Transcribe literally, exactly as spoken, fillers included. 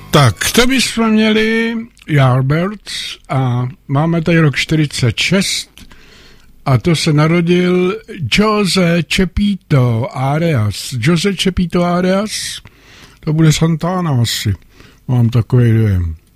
Tak, to bychom měli Yardbirds a máme tady rok čtyřicet šest a to se narodil Jose Chepito Arias. Jose Chepito Arias, to bude Santana asi, mám takový dojem.